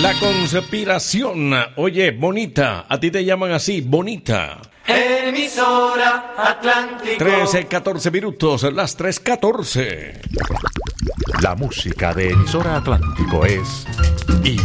La conspiración. Oye, Bonita, a ti te llaman así, Bonita. Emisora Atlántico. 13:14 minutos, las 3:14. La música de Emisora Atlántico es